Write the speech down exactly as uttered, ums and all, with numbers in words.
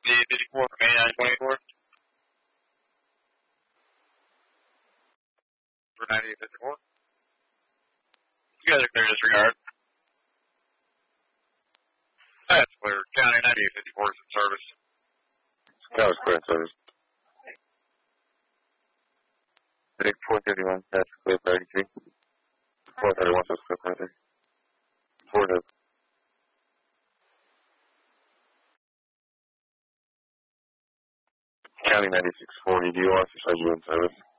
fifty-four from eighty-nine twenty-four. For ninety-eight fifty-four. You guys are clear disregard. That's clear. County ninety-eight fifty-four is in service. That was clear in service. I think four thirty-one, that's clear for eighty-three. four thirty-one, that's clear for eighty-three. four to County ninety-six forty, do you want to say you in service?